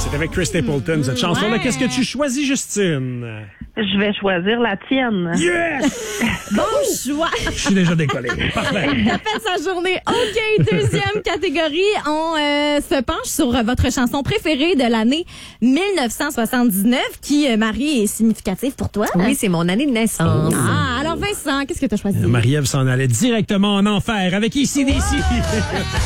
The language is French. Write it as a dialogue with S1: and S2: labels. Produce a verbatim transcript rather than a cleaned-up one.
S1: C'est avec Chris Stapleton, cette chanson-là.
S2: Ouais.
S1: Qu'est-ce que tu choisis, Justine?
S3: Je vais choisir la tienne.
S1: Yes!
S2: Bon choix.
S1: Je suis déjà décollé. Parfait.
S2: Ça fait sa journée. OK, deuxième catégorie. On euh, se penche sur votre chanson préférée de l'année dix-neuf cent soixante-dix-neuf qui, euh, Marie, est significative pour toi.
S4: Oui, c'est mon année de naissance.
S2: Ah, alors Vincent, qu'est-ce que tu as choisi?
S1: Marie-Ève s'en allait directement en enfer avec I C D C.